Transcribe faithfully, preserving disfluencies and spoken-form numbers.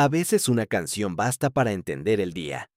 A veces una canción basta para entender el día.